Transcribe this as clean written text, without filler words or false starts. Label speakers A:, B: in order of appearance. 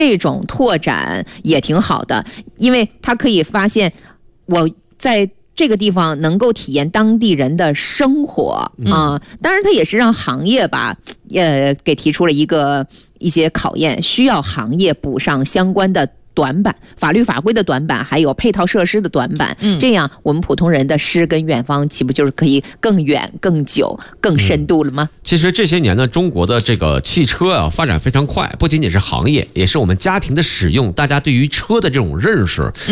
A: 这种拓展也挺好的，因为它可以发现我在这个地方能够体验当地人的生活啊。当然它也是让行业吧给提出了一些考验，需要行业补上相关的短板，法律法规的短板，还有配套设施的短板。这样我们普通人的诗跟远方岂不就是可以更远更久更深度了吗？
B: 其实这些年呢，中国的这个汽车啊发展非常快，不仅仅是行业，也是我们家庭的使用，大家对于车的这种认识